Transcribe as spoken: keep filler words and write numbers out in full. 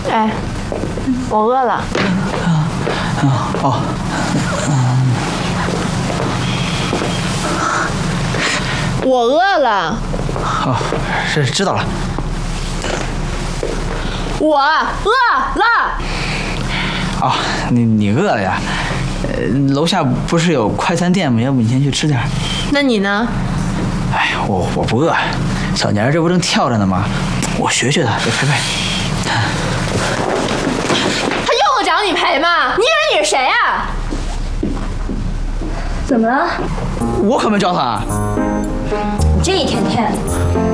哎，我饿了。 啊哦， 我饿了。 哦，是知道了。 我饿了。 哦，你你饿了呀？呃，楼下不是有快餐店吗？要不你先去吃点。 那你呢？ 哎，我我不饿。小年儿这不正跳着呢吗？我学学他，给陪陪。 他又找你陪吗？你以为你是谁啊？ 怎么了？ 我可没教他。 你这一天天。